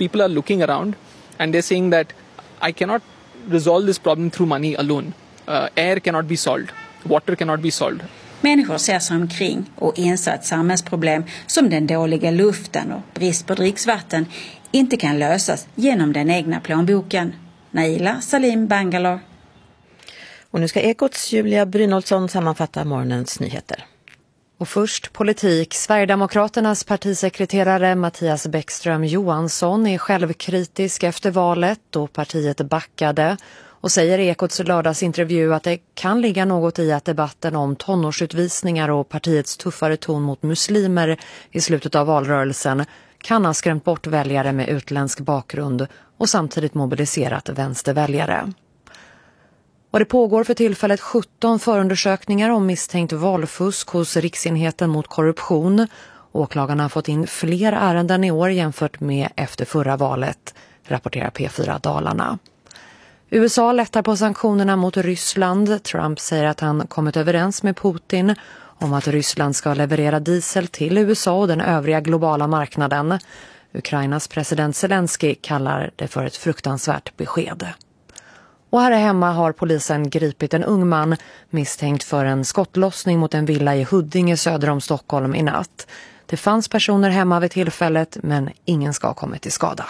people are looking around and they're saying that I cannot resolve this problem through money alone. Air cannot be solved. Water cannot be solved. Människor ser sig omkring och inser att samhällsproblem som den dåliga luften och brist på dricksvatten inte kan lösas genom den egna plånboken. Naila Salim, Bangalore. Och nu ska Ekots Julia Brynolfsson sammanfatta morgonens nyheter. Och först politik. Sverigedemokraternas partisekreterare Mattias Bäckström Johansson är självkritisk efter valet då partiet backade och säger i Ekots lördagsintervju att det kan ligga något i att debatten om tonårsutvisningar och partiets tuffare ton mot muslimer i slutet av valrörelsen kan ha skrämt bort väljare med utländsk bakgrund och samtidigt mobiliserat vänsterväljare. Och det pågår för tillfället 17 förundersökningar om misstänkt valfusk hos Riksenheten mot korruption. Åklagarna har fått in fler ärenden i år jämfört med efter förra valet, rapporterar P4 Dalarna. USA lättar på sanktionerna mot Ryssland. Trump säger att han kommit överens med Putin om att Ryssland ska leverera diesel till USA och den övriga globala marknaden. Ukrainas president Zelensky kallar det för ett fruktansvärt besked. Och här hemma har polisen gripit en ung man misstänkt för en skottlossning mot en villa i Huddinge söder om Stockholm i natt. Det fanns personer hemma vid tillfället men ingen ska ha kommit till skada.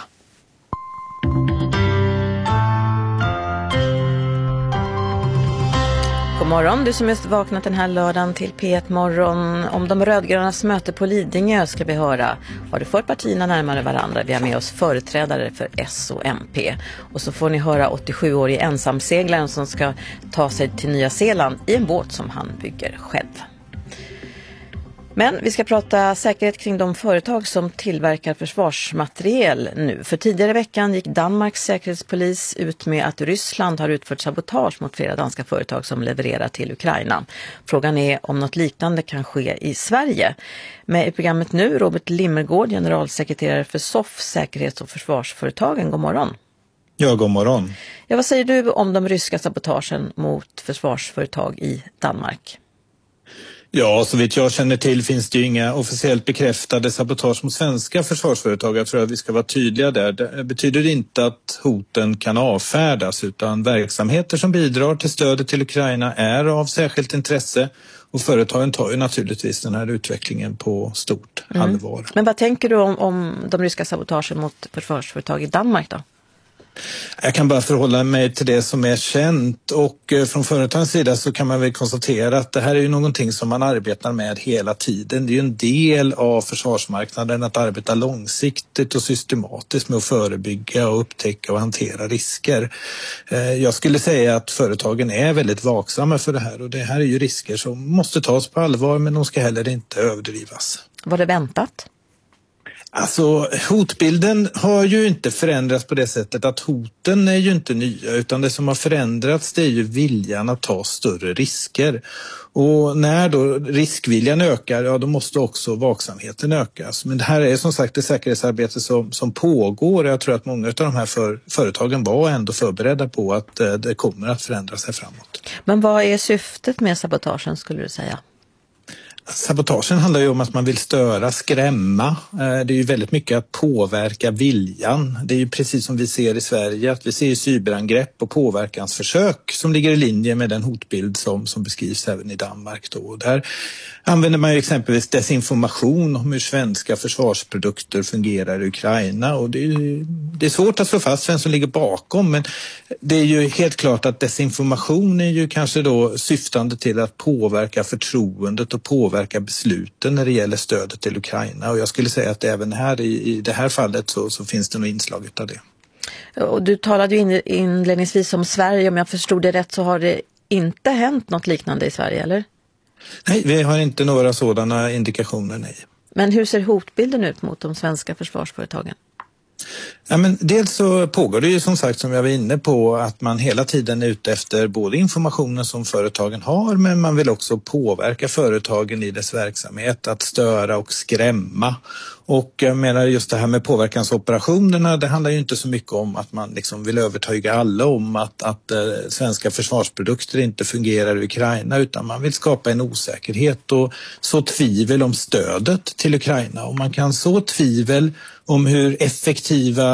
God morgon, du som just vaknat den här lördagen till P1 Morgon. Om de rödgrönas möte på Lidingö ska vi höra. Har du fört partierna närmare varandra? Vi har med oss företrädare för S och MP. Och så får ni höra 87-årig ensamseglaren som ska ta sig till Nya Zeeland i en båt som han bygger själv. Men vi ska prata säkerhet kring de företag som tillverkar försvarsmateriel nu. För tidigare i veckan gick Danmarks säkerhetspolis ut med att Ryssland har utfört sabotage mot flera danska företag som levererar till Ukraina. Frågan är om något liknande kan ske i Sverige. Med i programmet nu Robert Limmergård, generalsekreterare för SOF, säkerhets- och försvarsföretagen. God morgon. Ja, god morgon. Ja, vad säger du om de ryska sabotagen mot försvarsföretag i Danmark? Ja, så vitt jag känner till finns det ju inga officiellt bekräftade sabotage mot svenska försvarsföretag. Jag tror att vi ska vara tydliga där. Det betyder inte att hoten kan avfärdas utan verksamheter som bidrar till stödet till Ukraina är av särskilt intresse. Och företagen tar ju naturligtvis den här utvecklingen på stort allvar. Men vad tänker du om de ryska sabotagen mot försvarsföretag i Danmark då? Jag kan bara förhålla mig till det som är känt och från företagens sida så kan man väl konstatera att det här är ju någonting som man arbetar med hela tiden. Det är ju en del av försvarsmarknaden att arbeta långsiktigt och systematiskt med att förebygga och upptäcka och hantera risker. Jag skulle säga att företagen är väldigt vaksamma för det här och det här är ju risker som måste tas på allvar men de ska heller inte överdrivas. Var det väntat? Alltså hotbilden har ju inte förändrats på det sättet att hoten är ju inte nya utan det som har förändrats det är ju viljan att ta större risker. Och när då riskviljan ökar, ja då måste också vaksamheten ökas. Men det här är som sagt ett säkerhetsarbete som pågår. Jag tror att många av de här företagen var ändå förberedda på att det kommer att förändra sig framåt. Men vad är syftet med sabotagen skulle du säga? Sabotagen handlar ju om att man vill störa, skrämma. Det är ju väldigt mycket att påverka viljan. Det är ju precis som vi ser i Sverige att vi ser cyberangrepp och påverkansförsök som ligger i linje med den hotbild som beskrivs även i Danmark. Då. Där använder man ju exempelvis desinformation om hur svenska försvarsprodukter fungerar i Ukraina. Och det är svårt att slå fast vem som ligger bakom men det är ju helt klart att desinformation är ju kanske då syftande till att påverka förtroendet och påverka besluten när det gäller stödet till Ukraina. Och jag skulle säga att även här i det här fallet så finns det nog inslag av det. Och du talade ju inledningsvis om Sverige. Om jag förstod det rätt så har det inte hänt något liknande i Sverige, eller? Nej, vi har inte några sådana indikationer, nej. Men hur ser hotbilden ut mot de svenska försvarsföretagen? Ja, men dels så pågår det ju som sagt som jag var inne på att man hela tiden är ute efter både informationen som företagen har men man vill också påverka företagen i dess verksamhet att störa och skrämma. Och jag menar just det här med påverkansoperationerna det handlar ju inte så mycket om att man liksom vill övertyga alla om att svenska försvarsprodukter inte fungerar i Ukraina utan man vill skapa en osäkerhet och så tvivel om stödet till Ukraina och man kan så tvivel om hur effektiva